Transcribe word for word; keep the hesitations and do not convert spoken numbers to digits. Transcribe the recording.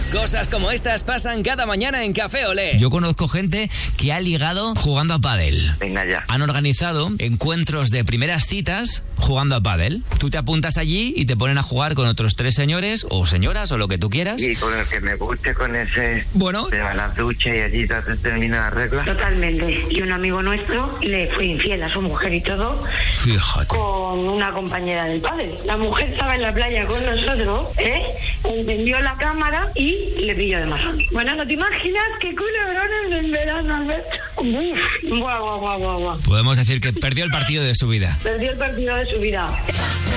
Cosas como estas pasan cada mañana en Café Olé. Yo conozco gente que ha ligado jugando a pádel. Venga ya. Han organizado encuentros de primeras citas jugando a pádel. Tú te apuntas allí y te ponen a jugar con otros tres señores o señoras o lo que tú quieras. Y con el que me guste, con ese... Bueno. Te va a las duchas y allí te termina la regla. Totalmente. Y un amigo nuestro le fue infiel a su mujer y todo. Fíjate. Con una compañera del pádel. La mujer estaba en la playa con nosotros, ¿eh? Encendió la cámara y le pilló de mazón. Bueno, no te imaginas qué culebrones en verano, Alberto. Uf, guau, guau, guau, guau. Podemos decir que perdió el partido de su vida. Perdió el partido de su vida.